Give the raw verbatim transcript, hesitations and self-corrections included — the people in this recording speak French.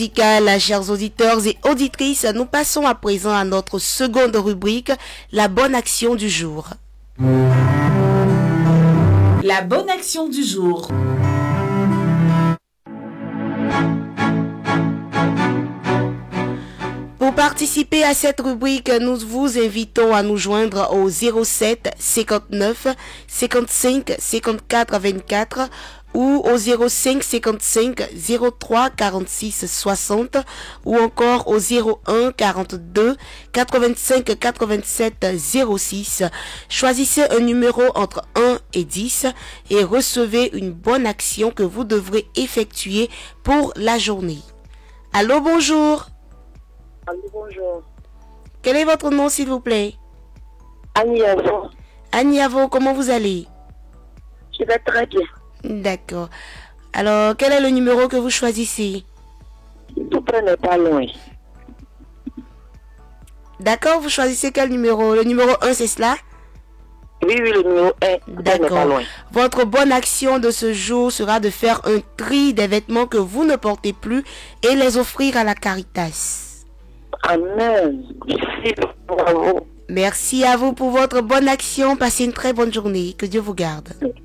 Musicale, chers auditeurs et auditrices, nous passons à présent à notre seconde rubrique, la bonne action du jour. La bonne action du jour. Pour participer à cette rubrique, nous vous invitons à nous joindre au zéro sept cinquante-neuf cinquante-cinq cinquante-quatre vingt-quatre ou au zéro cinq cinquante-cinq zéro trois quarante-six soixante ou encore au zéro un quarante-deux quatre-vingt-cinq quatre-vingt-sept zéro six. Choisissez un numéro entre un et dix et recevez une bonne action que vous devrez effectuer pour la journée. Allô, bonjour. Allô, bonjour. Quel est votre nom, s'il vous plaît? Annie Avon. Annie Avon, comment vous allez? Je vais très bien. D'accord. Alors, quel est le numéro que vous choisissez? Tout près n'est pas loin. D'accord, vous choisissez quel numéro? Le numéro un, c'est cela? Oui, oui, le numéro un. Tout près n'est pas loin. Votre bonne action de ce jour sera de faire un tri des vêtements que vous ne portez plus et les offrir à la Caritas. Amen. Merci, bravo. Merci à vous pour votre bonne action. Passez une très bonne journée. Que Dieu vous garde.